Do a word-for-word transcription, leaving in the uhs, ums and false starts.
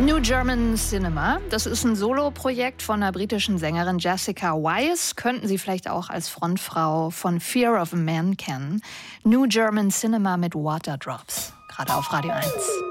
New German Cinema, das ist ein Soloprojekt von der britischen Sängerin Jessica Wise. Könnten Sie vielleicht auch als Frontfrau von Fear of a Man kennen. New German Cinema mit Waterdrops, gerade auf Radio eins.